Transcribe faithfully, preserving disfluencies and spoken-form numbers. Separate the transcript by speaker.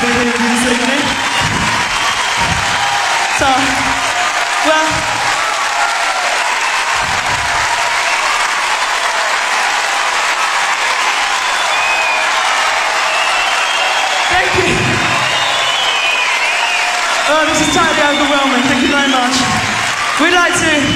Speaker 1: be here with you this evening. So, well, thank you. Oh, this is totally overwhelming. Thank you very much. We'd like to